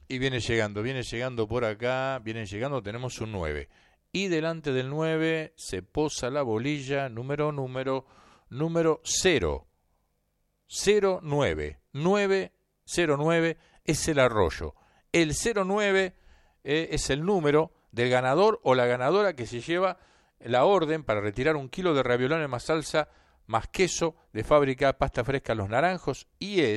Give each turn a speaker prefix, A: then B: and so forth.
A: Y viene llegando por acá, viene llegando, tenemos un 9. Y delante del 9 se posa la bolilla número 0. 09. 909 es el arroyo. El 09 es el número del ganador o la ganadora que se lleva la orden para retirar 1 kilo de raviolones más salsa más queso de fábrica Pasta Fresca Los Naranjos y es